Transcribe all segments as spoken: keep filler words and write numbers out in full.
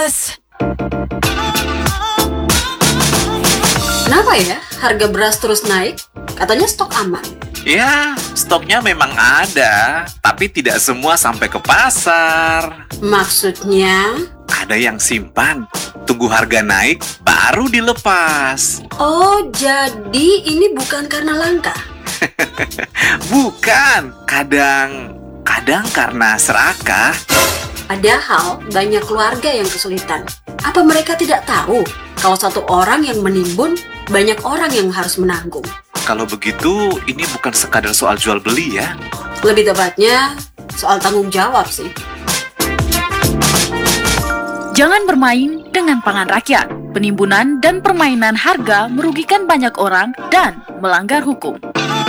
Kenapa ya harga beras terus naik? Katanya stok aman. Ya, stoknya memang ada, tapi tidak semua sampai ke pasar. Maksudnya? Ada yang simpan, tunggu harga naik, baru dilepas. Oh, jadi ini bukan karena langka? Bukan, kadang, kadang karena serakah. Padahal banyak keluarga yang kesulitan. Apa mereka tidak tahu kalau satu orang yang menimbun, banyak orang yang harus menanggung? Kalau begitu, ini bukan sekadar soal jual beli ya. Lebih tepatnya, soal tanggung jawab sih. Jangan bermain dengan pangan rakyat. Penimbunan dan permainan harga merugikan banyak orang dan melanggar hukum.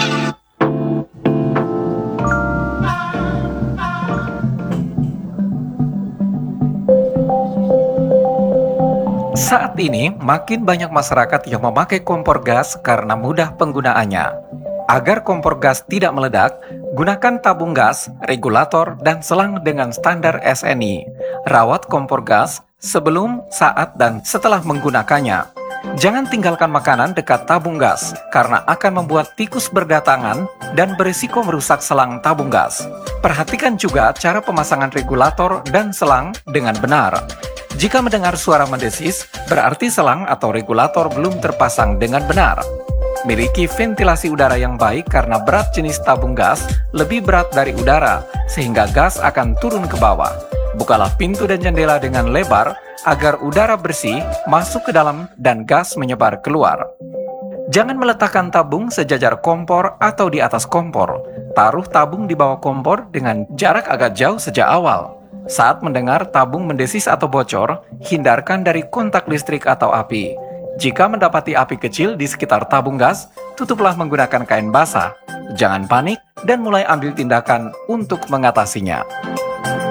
Saat ini, makin banyak masyarakat yang memakai kompor gas karena mudah penggunaannya. Agar kompor gas tidak meledak, gunakan tabung gas, regulator, dan selang dengan standar S N I. Rawat kompor gas sebelum, saat, dan setelah menggunakannya. Jangan tinggalkan makanan dekat tabung gas, karena akan membuat tikus berdatangan dan berisiko merusak selang tabung gas. Perhatikan juga cara pemasangan regulator dan selang dengan benar. Jika mendengar suara mendesis, berarti selang atau regulator belum terpasang dengan benar. Miliki ventilasi udara yang baik karena berat jenis tabung gas lebih berat dari udara, sehingga gas akan turun ke bawah. Bukalah pintu dan jendela dengan lebar agar udara bersih masuk ke dalam dan gas menyebar keluar. Jangan meletakkan tabung sejajar kompor atau di atas kompor. Taruh tabung di bawah kompor dengan jarak agak jauh sejak awal. Saat mendengar tabung mendesis atau bocor, hindarkan dari kontak listrik atau api. Jika mendapati api kecil di sekitar tabung gas, tutuplah menggunakan kain basah. Jangan panik dan mulai ambil tindakan untuk mengatasinya.